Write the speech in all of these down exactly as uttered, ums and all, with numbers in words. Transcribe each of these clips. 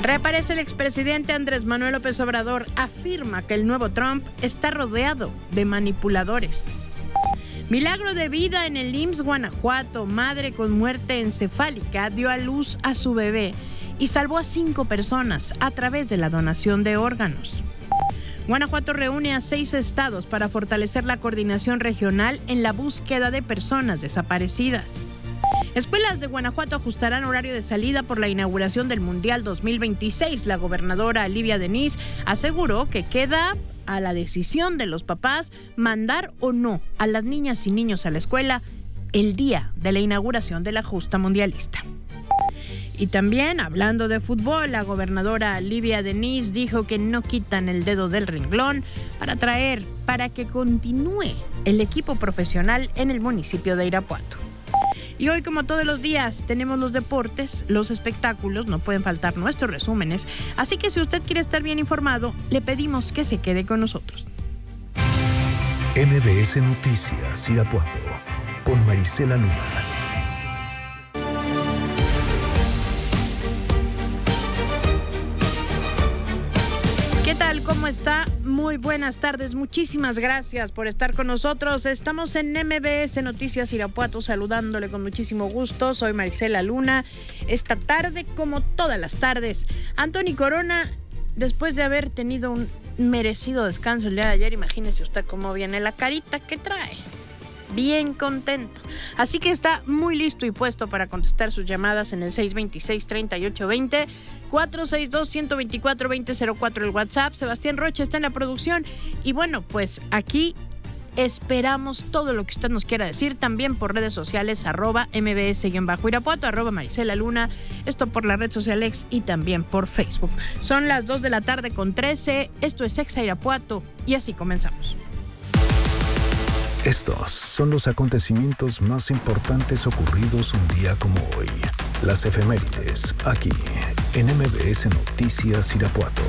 Reaparece el expresidente Andrés Manuel López Obrador. Afirma que el nuevo Trump está rodeado de manipuladores. Milagro de vida en el I M S S Guanajuato. Madre con muerte encefálica dio a luz a su bebé y salvó a cinco personas a través de la donación de órganos. Guanajuato reúne a seis estados para fortalecer la coordinación regional en la búsqueda de personas desaparecidas. Escuelas de Guanajuato ajustarán horario de salida por la inauguración del Mundial dos mil veintiséis. La gobernadora Livia Denis aseguró que queda a la decisión de los papás mandar o no a las niñas y niños a la escuela el día de la inauguración de la justa mundialista. Y también, hablando de fútbol, la gobernadora Livia Denis dijo que no quitan el dedo del renglón para traer, para que continúe el equipo profesional en el municipio de Irapuato. Y hoy, como todos los días, tenemos los deportes, los espectáculos, no pueden faltar nuestros resúmenes. Así que si usted quiere estar bien informado, le pedimos que se quede con nosotros. M B S Noticias Irapuato, con Marisela Luna. ¿Qué tal? ¿Cómo está? Muy buenas tardes. Muchísimas gracias por estar con nosotros. Estamos en M B S Noticias Irapuato saludándole con muchísimo gusto. Soy Marisela Luna. Esta tarde, como todas las tardes, Anthony Corona, después de haber tenido un merecido descanso el día de ayer, imagínese usted cómo viene la carita que trae. Bien contento. Así que está muy listo y puesto para contestar sus llamadas en el seis dos seis, tres ocho dos cero, cuatro seis dos, uno dos cuatro, dos cero cero cuatro el WhatsApp. Sebastián Rocha está en la producción. Y bueno, pues aquí esperamos todo lo que usted nos quiera decir, también por redes sociales, arroba mbs-irapuato, arroba Marisela Luna, esto por la red social X y también por Facebook. Son las dos de la tarde con trece, esto es Exa Irapuato y así comenzamos. Estos son los acontecimientos más importantes ocurridos un día como hoy. Las efemérides, aquí, en M B S Noticias Irapuato.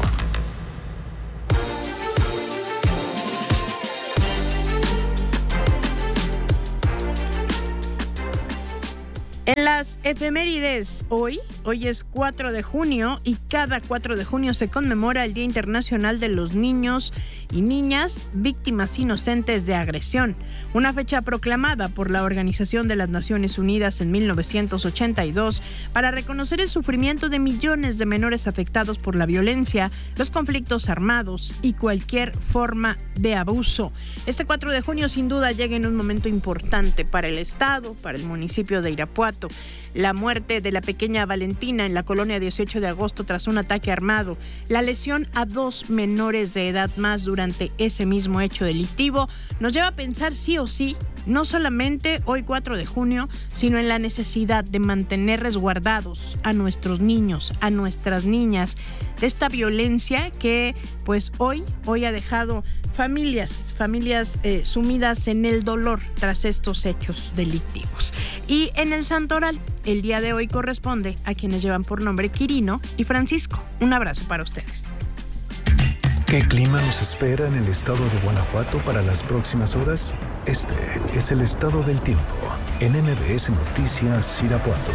En las efemérides, hoy, hoy es cuatro de junio y cada cuatro de junio se conmemora el Día Internacional de los Niños y Niñas Víctimas Inocentes de Agresión, una fecha proclamada por la Organización de las Naciones Unidas en mil novecientos ochenta y dos para reconocer el sufrimiento de millones de menores afectados por la violencia, los conflictos armados y cualquier forma de abuso. Este cuatro de junio sin duda llega en un momento importante para el Estado, para el municipio de Irapuato. La muerte de la pequeña Valentina en la colonia dieciocho de agosto tras un ataque armado, la lesión a dos menores de edad más durante ese mismo hecho delictivo, nos lleva a pensar sí o sí, no solamente hoy cuatro de junio, sino en la necesidad de mantener resguardados a nuestros niños, a nuestras niñas, de esta violencia que pues hoy, hoy ha dejado familias, familias eh, sumidas en el dolor tras estos hechos delictivos. Y en el Santoral, el día de hoy corresponde a quienes llevan por nombre Quirino y Francisco. Un abrazo para ustedes. ¿Qué clima nos espera en el estado de Guanajuato para las próximas horas? Este es el estado del tiempo en M B S Noticias Irapuato.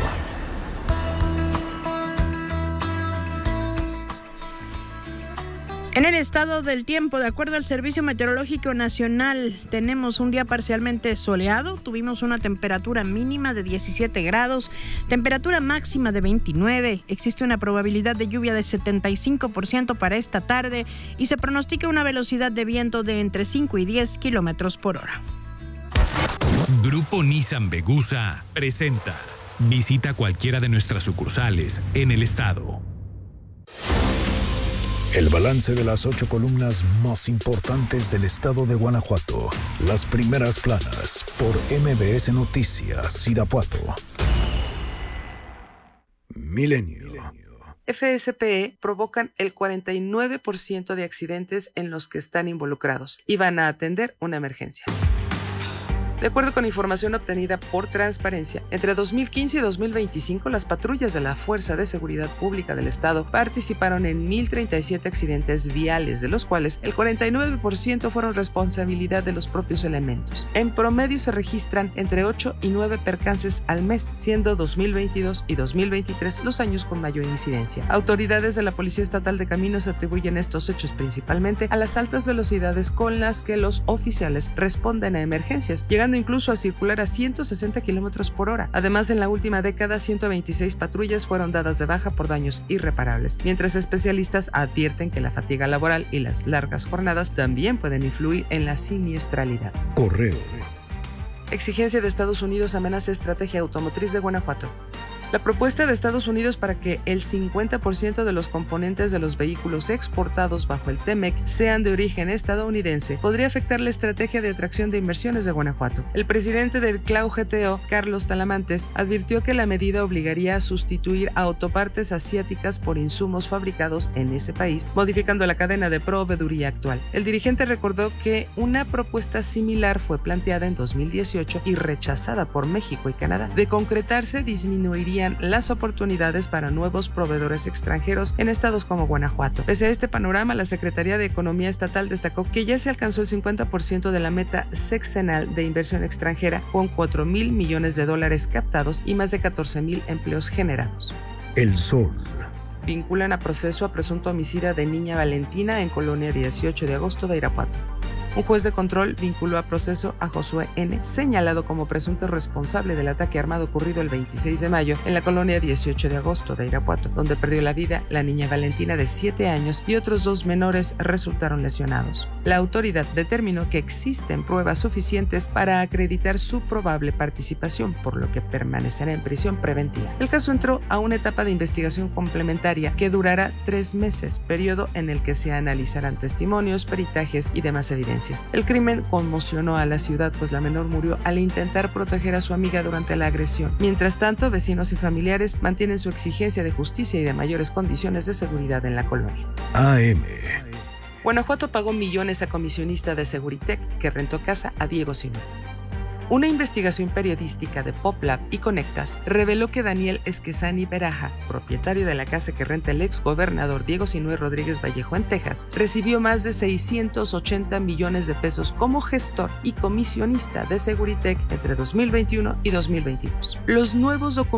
En el estado del tiempo, de acuerdo al Servicio Meteorológico Nacional, tenemos un día parcialmente soleado, tuvimos una temperatura mínima de diecisiete grados, temperatura máxima de veintinueve, existe una probabilidad de lluvia de setenta y cinco por ciento para esta tarde y se pronostica una velocidad de viento de entre cinco y diez kilómetros por hora. Grupo Nissan Vegusa presenta. Visita cualquiera de nuestras sucursales en el estado. El balance de las ocho columnas más importantes del estado de Guanajuato. Las primeras planas por M B S Noticias Irapuato. Milenio. F S P E provocan el cuarenta y nueve por ciento de accidentes en los que están involucrados y van a atender una emergencia. De acuerdo con información obtenida por Transparencia, entre dos mil quince y dos mil veinticinco, las patrullas de la Fuerza de Seguridad Pública del Estado participaron en mil treinta y siete accidentes viales, de los cuales el cuarenta y nueve por ciento fueron responsabilidad de los propios elementos. En promedio se registran entre ocho y nueve percances al mes, siendo dos mil veintidós y dos mil veintitrés los años con mayor incidencia. Autoridades de la Policía Estatal de Caminos atribuyen estos hechos principalmente a las altas velocidades con las que los oficiales responden a emergencias, llegando incluso a circular a ciento sesenta kilómetros por hora. Además, en la última década, ciento veintiséis patrullas fueron dadas de baja por daños irreparables, mientras especialistas advierten que la fatiga laboral y las largas jornadas también pueden influir en la siniestralidad. Correo. Exigencia de Estados Unidos amenaza estrategia automotriz de Guanajuato. La propuesta de Estados Unidos para que el cincuenta por ciento de los componentes de los vehículos exportados bajo el T M E C sean de origen estadounidense podría afectar la estrategia de atracción de inversiones de Guanajuato. El presidente del C L A U G T O, Carlos Talamantes, advirtió que la medida obligaría a sustituir a autopartes asiáticas por insumos fabricados en ese país, modificando la cadena de proveeduría actual. El dirigente recordó que una propuesta similar fue planteada en dos mil dieciocho y rechazada por México y Canadá. De concretarse, disminuiría las oportunidades para nuevos proveedores extranjeros en estados como Guanajuato. Pese a este panorama, la Secretaría de Economía Estatal destacó que ya se alcanzó el cincuenta por ciento de la meta sexenal de inversión extranjera, con cuatro mil millones de dólares captados y más de catorce mil empleos generados. El Sol. Vinculan a proceso a presunto homicida de niña Valentina en Colonia dieciocho de agosto de Irapuato. Un juez de control vinculó a proceso a Josué N., señalado como presunto responsable del ataque armado ocurrido el veintiséis de mayo en la colonia dieciocho de agosto de Irapuato, donde perdió la vida la niña Valentina de siete años y otros dos menores resultaron lesionados. La autoridad determinó que existen pruebas suficientes para acreditar su probable participación, por lo que permanecerá en prisión preventiva. El caso entró a una etapa de investigación complementaria que durará tres meses, periodo en el que se analizarán testimonios, peritajes y demás evidencias. El crimen conmocionó a la ciudad, pues la menor murió al intentar proteger a su amiga durante la agresión. Mientras tanto, vecinos y familiares mantienen su exigencia de justicia y de mayores condiciones de seguridad en la colonia. A M. Guanajuato pagó millones a comisionista de Seguritec que rentó casa a Diego Sinue. Una investigación periodística de PopLab y Conectas reveló que Daniel Esquezani Beraja, propietario de la casa que renta el ex gobernador Diego Sinue Rodríguez Vallejo en Texas, recibió más de seiscientos ochenta millones de pesos como gestor y comisionista de Seguritec entre dos mil veintiuno y dos mil veintidós. Los nuevos documentos